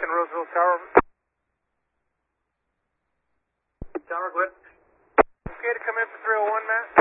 Lincoln, Roseville Tower. Tower, go ahead. Okay to come in for 301, Matt?